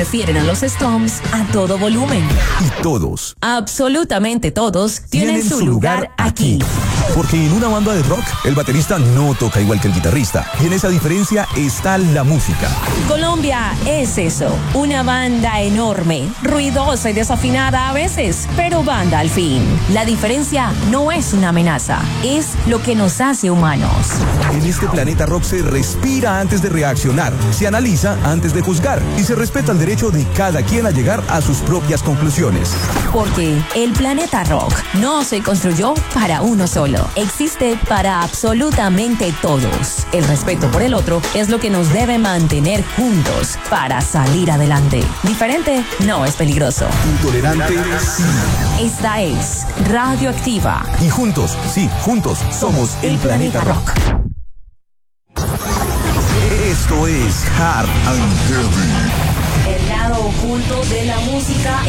prefieren a los Stones a todo volumen. Y todos, absolutamente todos, tienen su lugar aquí. Porque en una banda de rock, el baterista no toca igual que el guitarrista. Y en esa diferencia está la música. Colombia es eso, una banda enorme, ruidosa y desafinada a veces, pero banda al fin. La diferencia no es una amenaza, es lo que nos hace humanos. En este planeta rock se respira antes de reaccionar, se analiza antes de juzgar y se respeta el derecho de cada quien a llegar a sus propias conclusiones. Porque el planeta rock no se construyó para uno solo, existe para absolutamente todos. El respeto por el otro es lo que nos debe mantener juntos para salir adelante. Diferente no es peligroso. Intolerante, sí. Esta es Radioactiva. Y juntos, sí, juntos somos el planeta rock. Esto es Hard and Heavy. El lado oculto de la música